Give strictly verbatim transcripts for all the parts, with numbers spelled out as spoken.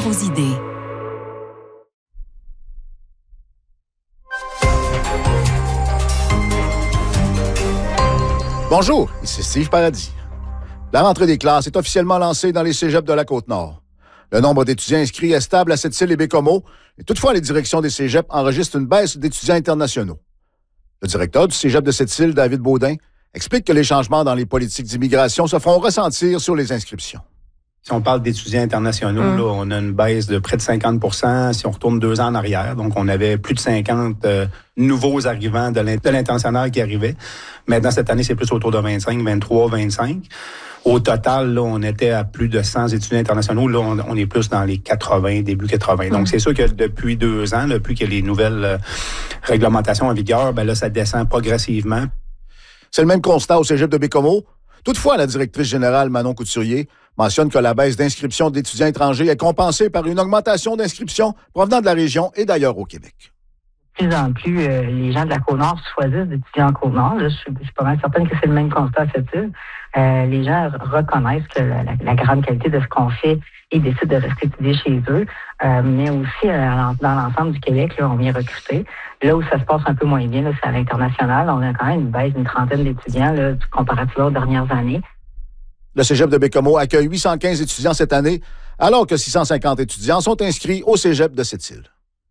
aux idées. Bonjour, ici Steve Paradis. La rentrée des classes est officiellement lancée dans les cégeps de la Côte-Nord. Le nombre d'étudiants inscrits est stable à Sept-Îles et Baie-Comeau, et toutefois, les directions des cégeps enregistrent une baisse d'étudiants internationaux. Le directeur du cégep de Sept-Îles, David Baudin, explique que les changements dans les politiques d'immigration se feront ressentir sur les inscriptions. Si on parle d'étudiants internationaux, mmh. là, on a une baisse de près de cinquante pour cent si on retourne deux ans en arrière. Donc, on avait plus de cinquante euh, nouveaux arrivants de l'intentionnel qui arrivaient. Maintenant, cette année, c'est plus autour de vingt-cinq, vingt-trois, vingt-cinq. Au total, là, on était à plus de cent étudiants internationaux. Là, on, on est plus dans les quatre-vingts, début quatre-vingts. Donc, mmh. c'est sûr que depuis deux ans, depuis que les nouvelles euh, réglementations en vigueur, ben là, ça descend progressivement. C'est le même constat au cégep de Baie-Comeau. Toutefois, la directrice générale Manon Couturier mentionne que la baisse d'inscription d'étudiants étrangers est compensée par une augmentation d'inscriptions provenant de la région et d'ailleurs au Québec. De plus en plus, euh, les gens de la Côte-Nord choisissent d'étudier en Côte-Nord. Là, je, suis, je suis pas mal certaine que c'est le même constat à cette île. Euh, les gens reconnaissent que la, la, la grande qualité de ce qu'on fait et décident de rester étudier chez eux. Euh, mais aussi, euh, dans l'ensemble du Québec, là, on vient recruter. Là où ça se passe un peu moins bien, là, c'est à l'international. On a quand même une baisse d'une trentaine d'étudiants là, comparativement aux dernières années. Le cégep de Baie-Comeau accueille huit cent quinze étudiants cette année, alors que six cent cinquante étudiants sont inscrits au cégep de Sept-Îles.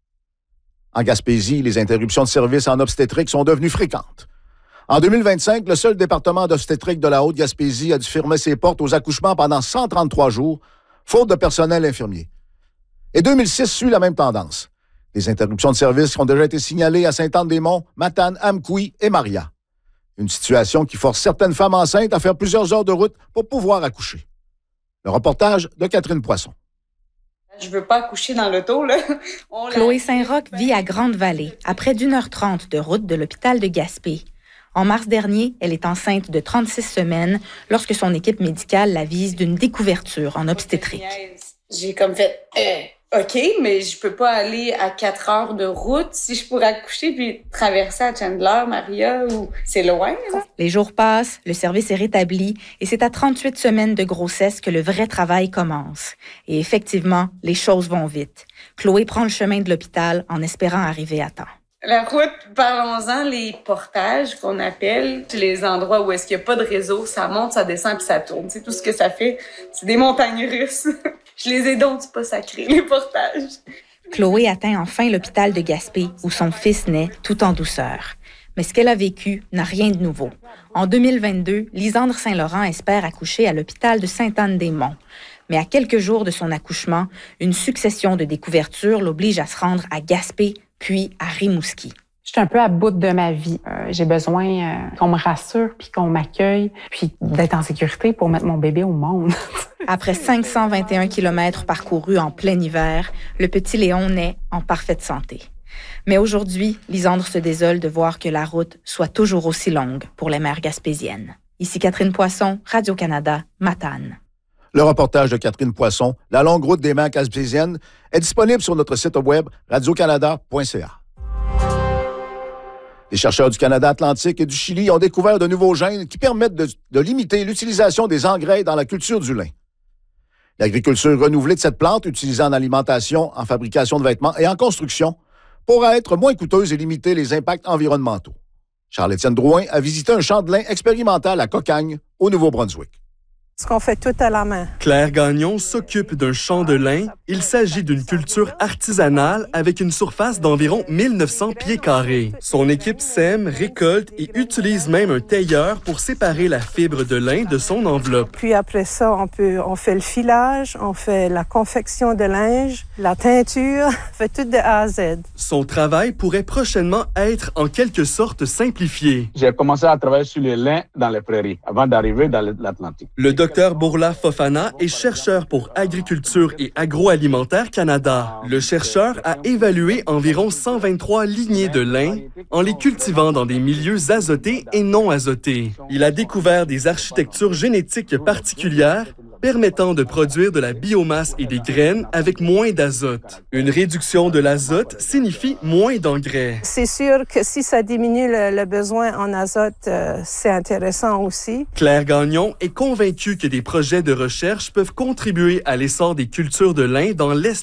En Gaspésie, les interruptions de service en obstétrique sont devenues fréquentes. En deux mille vingt-cinq, le seul département d'obstétrique de la Haute-Gaspésie a dû fermer ses portes aux accouchements pendant cent trente-trois jours, faute de personnel infirmier. Et deux mille six suit la même tendance. Les interruptions de service ont déjà été signalées à Sainte-Anne-des-Monts, Matane, Amkoui et Maria. Une situation qui force certaines femmes enceintes à faire plusieurs heures de route pour pouvoir accoucher. Le reportage de Catherine Poisson. Je veux pas accoucher dans l'auto, là. On Chloé Saint-Roch vit à Grande-Vallée, à près d'une heure trente de route de l'hôpital de Gaspé. En mars dernier, elle est enceinte de trente-six semaines lorsque son équipe médicale l'avise d'une découverture en obstétrique. J'ai comme fait euh, OK, mais je peux pas aller à quatre heures de route si je pourrais accoucher puis traverser à Chandler, Maria, ou c'est loin, là. Les jours passent, le service est rétabli et c'est à trente-huit semaines de grossesse que le vrai travail commence. Et effectivement, les choses vont vite. Chloé prend le chemin de l'hôpital en espérant arriver à temps. La route, parlons-en, les portages qu'on appelle, les endroits où est-ce qu'il n'y a pas de réseau, ça monte, ça descend puis ça tourne. C'est tout ce que ça fait. C'est des montagnes russes. Je les ai donc pas sacrés, les portages. Chloé atteint enfin l'hôpital de Gaspé, où son fils naît tout en douceur. Mais ce qu'elle a vécu n'a rien de nouveau. En deux mille vingt-deux, Lisandre Saint-Laurent espère accoucher à l'hôpital de Sainte-Anne-des-Monts. Mais à quelques jours de son accouchement, une succession de découvertures l'oblige à se rendre à Gaspé, puis à Rimouski. Je suis un peu à bout de ma vie. Euh, j'ai besoin euh, qu'on me rassure, puis qu'on m'accueille, puis d'être en sécurité pour mettre mon bébé au monde. Après cinq cent vingt et un kilomètres parcourus en plein hiver, le petit Léon naît en parfaite santé. Mais aujourd'hui, Lisandre se désole de voir que la route soit toujours aussi longue pour les mères gaspésiennes. Ici Catherine Poisson, Radio-Canada, Matane. Le reportage de Catherine Poisson, La longue route des mères gaspésiennes, est disponible sur notre site web radio canada point c a. Les chercheurs du Canada Atlantique et du Chili ont découvert de nouveaux gènes qui permettent de, de limiter l'utilisation des engrais dans la culture du lin. L'agriculture renouvelée de cette plante, utilisée en alimentation, en fabrication de vêtements et en construction, pourra être moins coûteuse et limiter les impacts environnementaux. Charles-Étienne Drouin a visité un champ de lin expérimental à Cocagne, au Nouveau-Brunswick. Ce qu'on fait tout à la main. Claire Gagnon s'occupe d'un champ de lin. Il s'agit d'une culture artisanale avec une surface d'environ mille neuf cents pieds carrés. Son équipe sème, récolte et utilise même un tailleur pour séparer la fibre de lin de son enveloppe. Puis après ça, on peut, on fait le filage, on fait la confection de linge, la teinture, on fait tout de A à Z. Son travail pourrait prochainement être en quelque sorte simplifié. J'ai commencé à travailler sur le lin dans les prairies avant d'arriver dans l'Atlantique. Le docteur Bourla Fofana est chercheur pour Agriculture et Agroalimentaire Canada. Le chercheur a évalué environ cent vingt-trois lignées de lin en les cultivant dans des milieux azotés et non azotés. Il a découvert des architectures génétiques particulières permettant de produire de la biomasse et des graines avec moins d'azote. Une réduction de l'azote signifie moins d'engrais. C'est sûr que si ça diminue le, le besoin en azote, euh, c'est intéressant aussi. Claire Gagnon est convaincue que des projets de recherche peuvent contribuer à l'essor des cultures de lin dans l'Est